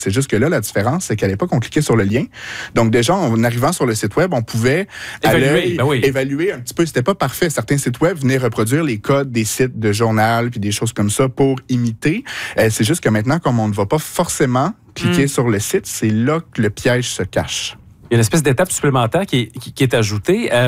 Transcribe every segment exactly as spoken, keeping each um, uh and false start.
C'est juste que là, la différence, c'est qu'à l'époque, on cliquait sur le lien. Donc déjà, en arrivant sur le site web, on pouvait évaluer, ben oui. évaluer un petit peu. C'était pas parfait. Certains sites web venaient reproduire les codes des sites de journal puis des choses comme ça pour imiter. Euh, c'est juste que maintenant, comme on ne va pas forcément cliquer mm. sur le site, c'est là que le piège se cache. Il y a une espèce d'étape supplémentaire qui est, qui, qui est ajoutée. Euh,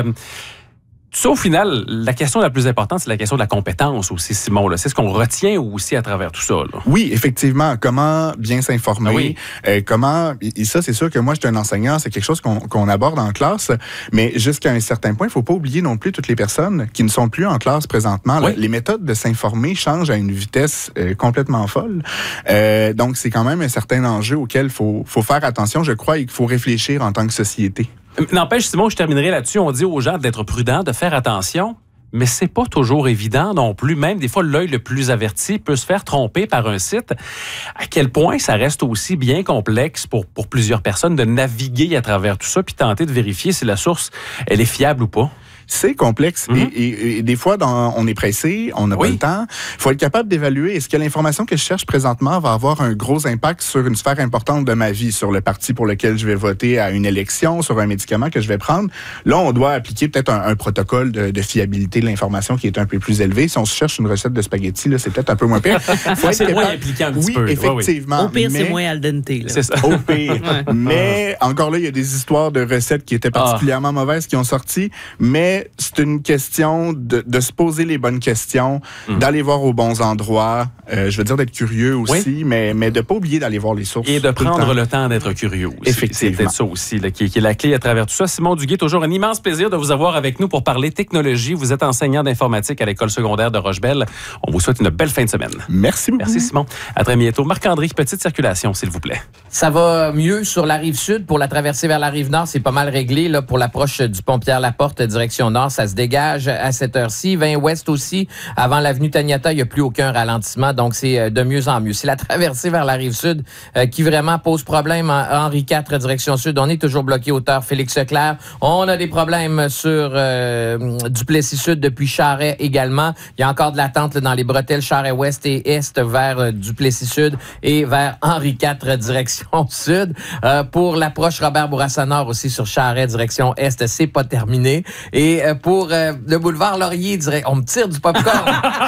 Ça, au final, la question la plus importante, c'est la question de la compétence aussi, Simon. Là. C'est ce qu'on retient aussi à travers tout ça. Là. Oui, effectivement. Comment bien s'informer. Ah oui. euh, comment et ça, c'est sûr que moi, je suis un enseignant. C'est quelque chose qu'on, qu'on aborde en classe. Mais jusqu'à un certain point, il ne faut pas oublier non plus toutes les personnes qui ne sont plus en classe présentement. Oui. Les méthodes de s'informer changent à une vitesse euh, complètement folle. Euh, donc, c'est quand même un certain enjeu auquel il faut, faut faire attention, je crois, et qu'il faut réfléchir en tant que société. N'empêche, Simon, je terminerai là-dessus. On dit aux gens d'être prudents, de faire attention, mais c'est pas toujours évident non plus. Même des fois, l'œil le plus averti peut se faire tromper par un site. À quel point ça reste aussi bien complexe pour, pour plusieurs personnes de naviguer à travers tout ça puis tenter de vérifier si la source, elle est fiable ou pas? C'est complexe mm-hmm. et, et, et des fois, dans, on est pressé, on n'a oui. pas le temps. Il faut être capable d'évaluer est-ce que l'information que je cherche présentement va avoir un gros impact sur une sphère importante de ma vie, sur le parti pour lequel je vais voter à une élection, sur un médicament que je vais prendre. Là, on doit appliquer peut-être un, un protocole de, de fiabilité de l'information qui est un peu plus élevé. Si on se cherche une recette de spaghettis, là, c'est peut-être un peu moins pire. Faut c'est moins impliquant un petit oui, peu. Effectivement. Oui, oui. Au pire, mais... c'est moins al dente. Là. C'est ça. Au pire. ouais. Mais encore là, il y a des histoires de recettes qui étaient particulièrement ah. mauvaises qui ont sorti. Mais c'est une question question de, de se poser les bonnes questions, mmh. d'aller voir aux bons endroits, euh, je veux dire d'être curieux aussi, oui. mais, mais de ne pas oublier d'aller voir les sources. Et de prendre le temps, le temps d'être curieux aussi. Effectivement. C'est peut-être ça aussi là, qui, qui est la clé à travers tout ça. Simon Duguay, toujours un immense plaisir de vous avoir avec nous pour parler technologie. Vous êtes enseignant d'informatique à l'École secondaire de Rochebelle. On vous souhaite une belle fin de semaine. Merci beaucoup. Merci Simon. À très bientôt. Marc-André, petite circulation, s'il vous plaît. Ça va mieux sur la rive sud. Pour la traversée vers la rive nord, c'est pas mal réglé. Là, pour l'approche du pont Pierre-Laporte, direction nord, ça se dégage à cette heure-ci. vingt ouest aussi, avant l'avenue Taniata, il n'y a plus aucun ralentissement, donc c'est de mieux en mieux. C'est la traversée vers la rive sud euh, qui vraiment pose problème. Henri quatre, direction sud, on est toujours bloqué hauteur Félix-Leclerc. On a des problèmes sur euh, Duplessis-Sud depuis Charest également. Il y a encore de l'attente là, dans les bretelles Charest-Ouest et Est vers euh, Duplessis-Sud et vers Henri quatre, direction sud. Euh, pour l'approche Robert-Bourassa-Nord aussi sur Charest, direction Est, c'est pas terminé. Et euh, pour euh, le boulevard Laurier, direct, on me tire du popcorn.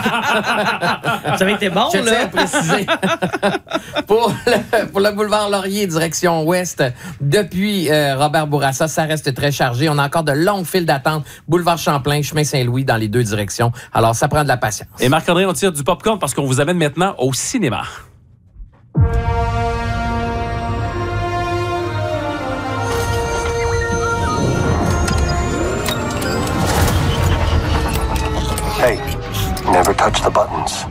Ça avait été bon, Je là. tiens à préciser. pour, le, pour le boulevard Laurier, direction ouest, depuis euh, Robert-Bourassa, ça reste très chargé. On a encore de longues files d'attente. Boulevard Champlain, chemin Saint-Louis, dans les deux directions. Alors, ça prend de la patience. Et Marc-André, on tire du popcorn parce qu'on vous amène maintenant au cinéma. Hey, never touch the buttons.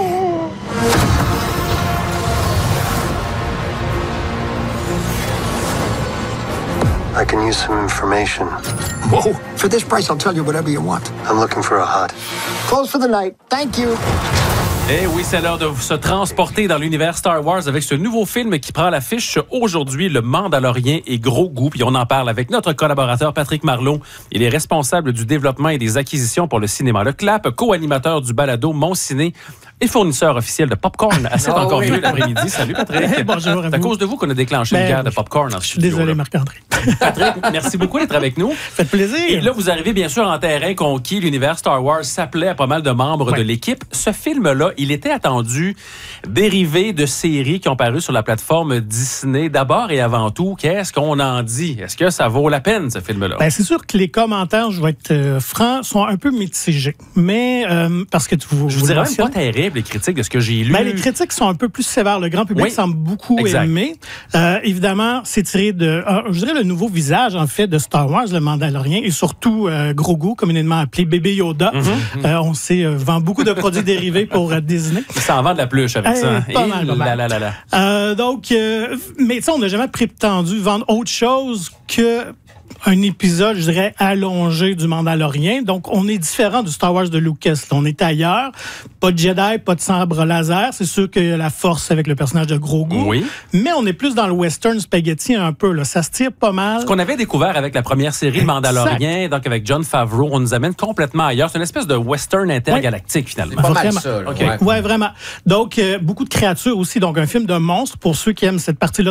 I can use some information. Whoa, for this price, I'll tell you whatever you want. I'm looking for a hut. Close for the night. Thank you. Eh oui, c'est l'heure de se transporter dans l'univers Star Wars avec ce nouveau film qui prend l'affiche aujourd'hui, Le Mandalorien et gros goût. Puis on en parle avec notre collaborateur Patrick Marleau. Il est responsable du développement et des acquisitions pour le cinéma Le Clap, co-animateur du balado Mon Ciné et fournisseur officiel de popcorn à sept oh, encore oui. mieux l'après-midi. Salut Patrick. Bonjour à vous. C'est à cause de vous qu'on a déclenché ben, une guerre de popcorn en studio. Désolé Marc-André. Patrick, merci beaucoup d'être avec nous. Faites plaisir. Et là, vous arrivez bien sûr en terrain conquis. L'univers Star Wars s'appelait à pas mal de membres ouais. de l'équipe. Ce film-là, il était attendu, dérivé de séries qui ont paru sur la plateforme Disney. D'abord et avant tout, qu'est-ce qu'on en dit? Est-ce que ça vaut la peine, ce film-là? Ben, c'est sûr que les commentaires, je vais être euh, franc, sont un peu mitigés. Mais, euh, parce que tu vous... Je vous dirais même pas terrible, les critiques de ce que j'ai lu. Ben, les critiques sont un peu plus sévères. Le grand public oui. semble beaucoup exact. aimer. Euh, évidemment, c'est tiré de, euh, je dirais, le nouveau visage, en fait, de Star Wars, le Mandalorien, et surtout euh, Grogu, communément appelé Bébé Yoda. Mm-hmm. Euh, on sait, euh, vend beaucoup de produits dérivés pour euh, Disney. Il s'en vend de la pluche avec euh, ça. Pas mal, pas mal. Là, là, là. Euh, donc, euh, mais tu sais, on n'a jamais prétendu vendre autre chose que un épisode, je dirais, allongé du Mandalorien. Donc, on est différent du Star Wars de Lucas. Là, on est ailleurs. Pas de Jedi, pas de sabre laser. C'est sûr qu'il y a la force avec le personnage de Grogu. Oui. Mais on est plus dans le western spaghetti un peu. Là. Ça se tire pas mal. Ce qu'on avait découvert avec la première série, Le Mandalorien, donc avec Jon Favreau, on nous amène complètement ailleurs. C'est une espèce de western intergalactique, oui. finalement. C'est pas vraiment. mal ça. Là, okay. ouais. ouais, vraiment. Donc, euh, beaucoup de créatures aussi. Donc, un film de monstres pour ceux qui aiment cette partie-là